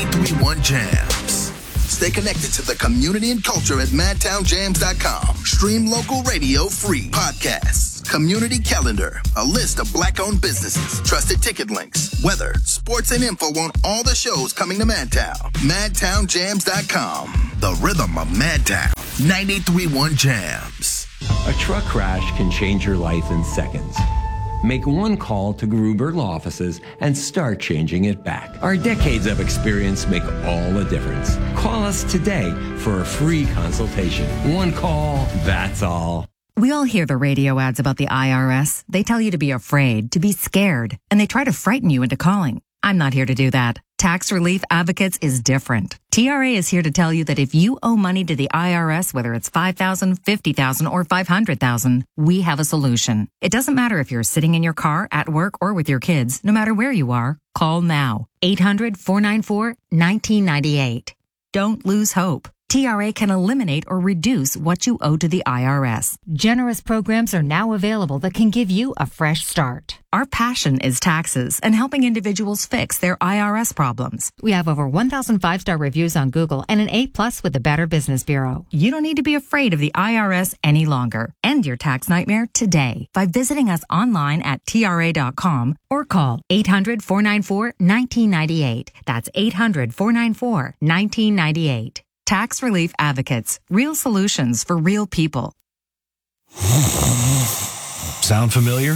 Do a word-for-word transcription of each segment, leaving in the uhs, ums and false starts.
ninety-three point one Jams. Stay connected to the community and culture at madtown jams dot com. Stream local radio free. Podcasts, community calendar, a list of black-owned businesses, trusted ticket links, weather, sports, and info on all the shows coming to Madtown. madtown jams dot com. The rhythm of Madtown. ninety-three point one Jams. A truck crash can change your life in seconds. Make one call to Gruber Law Offices and start changing it back. Our decades of experience make all the difference. Call us today for a free consultation. One call, that's all. We all hear the radio ads about the I R S. They tell you to be afraid, to be scared, and they try to frighten you into calling. I'm not here to do that. Tax Relief Advocates is different. T R A is here to tell you that if you owe money to the I R S, whether it's five thousand dollars, fifty thousand dollars, or five hundred thousand dollars, we have a solution. It doesn't matter if you're sitting in your car, at work, or with your kids. No matter where you are, call now. eight hundred, four nine four, one nine nine eight. Don't lose hope. T R A can eliminate or reduce what you owe to the I R S. Generous programs are now available that can give you a fresh start. Our passion is taxes and helping individuals fix their I R S problems. We have over one thousand five-star reviews on Google and an A plus with the Better Business Bureau. You don't need to be afraid of the I R S any longer. End your tax nightmare today by visiting us online at T R A dot com or call eight hundred, four nine four, one nine nine eight. That's eight hundred, four nine four, one nine nine eight. Tax Relief Advocates. Real solutions for real people. Sound familiar?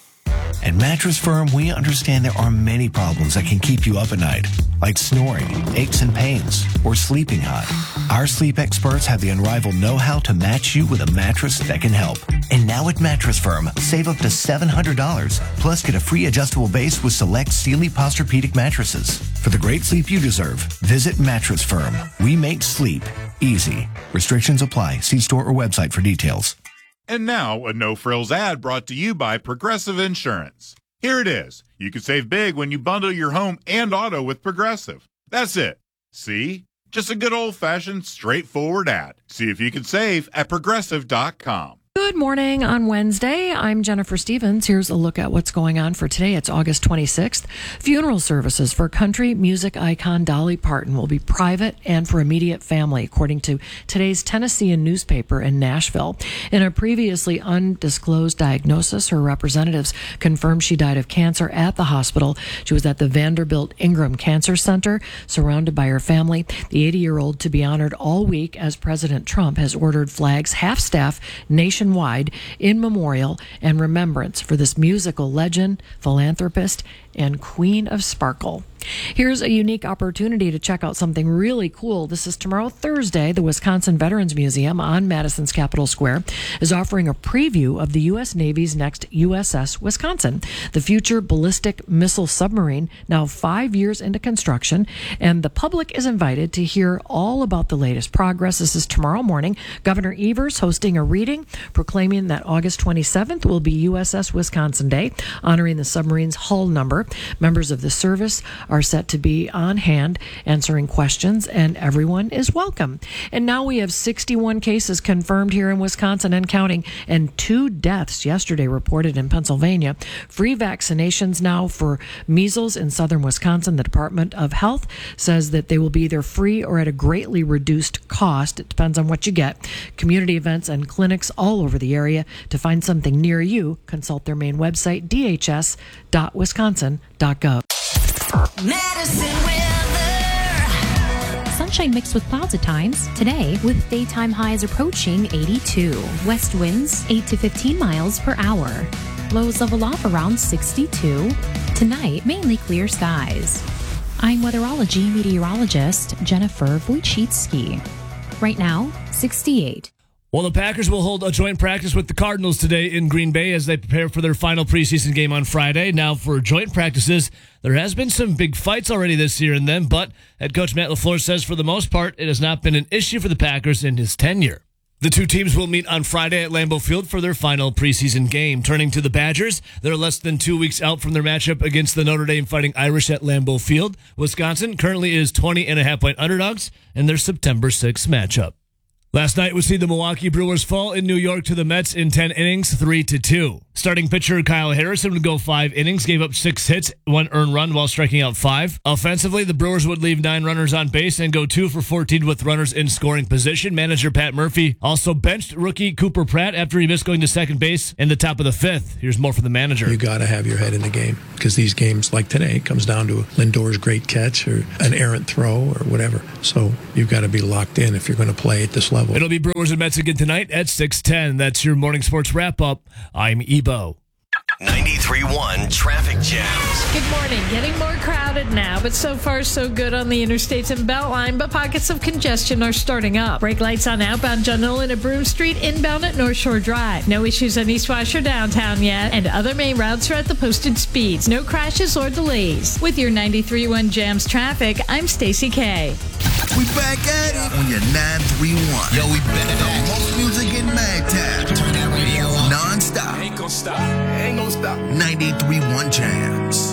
At Mattress Firm, we understand there are many problems that can keep you up at night, like snoring, aches and pains, or sleeping hot. Our sleep experts have the unrivaled know-how to match you with a mattress that can help. And now at Mattress Firm, save up to seven hundred dollars, plus get a free adjustable base with select Sealy Posturepedic mattresses. For the great sleep you deserve, visit Mattress Firm. We make sleep easy. Restrictions apply. See store or website for details. And now, a no-frills ad brought to you by Progressive Insurance. Here it is. You can save big when you bundle your home and auto with Progressive. That's it. See? Just a good old-fashioned, straightforward ad. See if you can save at progressive dot com. Good morning on Wednesday. I'm Jennifer Stevens. Here's a look at what's going on for today. It's August twenty-sixth. Funeral services for country music icon Dolly Parton will be private and for immediate family, according to today's Tennessean newspaper in Nashville. In a previously undisclosed diagnosis, her representatives confirmed she died of cancer at the hospital. She was at the Vanderbilt Ingram Cancer Center, surrounded by her family. The eighty-year-old to be honored all week as President Trump has ordered flags half-staff nationwide in memorial and remembrance for this musical legend, philanthropist, and queen of sparkle. Here's a unique opportunity to check out something really cool. This is tomorrow, Thursday. The Wisconsin Veterans Museum on Madison's Capitol Square is offering a preview of the U S Navy's next U S S Wisconsin, the future ballistic missile submarine, now five years into construction, and the public is invited to hear all about the latest progress. This is tomorrow morning. Governor Evers hosting a reading proclaiming that August twenty-seventh will be U S S Wisconsin Day, honoring the submarine's hull number. Members of the service are set to be on hand answering questions, and everyone is welcome. And now we have sixty-one cases confirmed here in Wisconsin and counting, and two deaths yesterday reported in Pennsylvania. Free vaccinations now for measles in southern Wisconsin. The Department of Health says that they will be either free or at a greatly reduced cost. It depends on what you get. Community events and clinics all over the area. To find something near you, consult their main website, d h s dot wisconsin dot gov. Madison weather. Sunshine mixed with clouds at times. Today, with daytime highs approaching eighty-two. West winds eight to fifteen miles per hour. Lows level off around sixty-two. Tonight, mainly clear skies. I'm weatherology meteorologist Jennifer Wojcicki. Right now, sixty-eight. Well, the Packers will hold a joint practice with the Cardinals today in Green Bay as they prepare for their final preseason game on Friday. Now, for joint practices, there has been some big fights already this year in them, but head coach Matt LaFleur says for the most part, it has not been an issue for the Packers in his tenure. The two teams will meet on Friday at Lambeau Field for their final preseason game. Turning to the Badgers, they're less than two weeks out from their matchup against the Notre Dame Fighting Irish at Lambeau Field. Wisconsin currently is twenty and a half point underdogs in their September sixth matchup. Last night, we see the Milwaukee Brewers fall in New York to the Mets in ten innings, three to two. Starting pitcher Kyle Harrison would go five innings, gave up six hits, one earned run while striking out five. Offensively, the Brewers would leave nine runners on base and go two for fourteen with runners in scoring position. Manager Pat Murphy also benched rookie Cooper Pratt after he missed going to second base in the top of the fifth. Here's more from the manager. You got to have your head in the game because these games like today comes down to Lindor's great catch or an errant throw or whatever. So you've got to be locked in if you're going to play at this level. It'll be Brewers and Mets again tonight at six ten. That's your morning sports wrap-up. I'm Ebo. ninety-three point one Traffic Jams. Good morning. Getting more crowded now, but so far so good on the interstates and Beltline, but pockets of congestion are starting up. Brake lights on outbound John Nolan at Broome Street, inbound at North Shore Drive. No issues on East Washer downtown yet, and other main routes are at the posted speeds. No crashes or delays. With your ninety-three point one Jams traffic, I'm Stacey K. We back at it on your nine three one. Yo, we been in the most music in Magtown. Turn that radio on. Non-stop. Ain't gonna stop. Ain't gonna stop. ninety-three point one Jams.